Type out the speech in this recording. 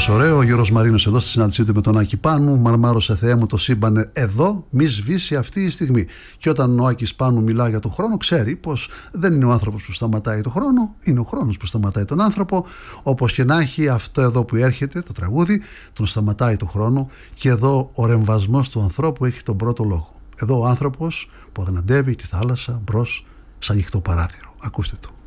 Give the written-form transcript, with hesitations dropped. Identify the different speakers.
Speaker 1: Πόσο ωραίο, ο Γιώργος Μαρίνος εδώ στη συνάντησή του με τον Άκη Πάνου. Μαρμάρωσε Θεέ μου το σύμπανε εδώ, μη σβήσει αυτή η στιγμή. Και όταν ο Άκης Πάνου μιλά για τον χρόνο, ξέρει πως δεν είναι ο άνθρωπος που σταματάει τον χρόνο, είναι ο χρόνος που σταματάει τον άνθρωπο. Όπως και να έχει, αυτό εδώ που έρχεται, το τραγούδι, τον σταματάει τον χρόνο. Και εδώ ο ρεμβασμός του ανθρώπου έχει τον πρώτο λόγο. Εδώ ο άνθρωπος που αγναντεύει τη θάλασσα μπρος σαν ανοιχτό παράθυρο. Ακούστε το.